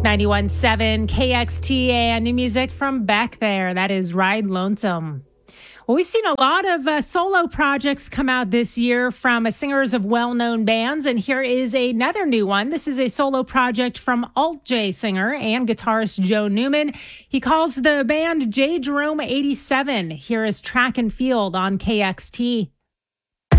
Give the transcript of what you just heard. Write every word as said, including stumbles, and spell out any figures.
ninety-one point seven K X T and new music from Beck there. That is Ride Lonesome. Well, we've seen a lot of uh, solo projects come out this year from uh, singers of well-known bands, and here is another new one. This is a solo project from Alt-J singer and guitarist Joe Newman. He calls the band J Jerome eighty-seven. Here is Track and Field on K X T.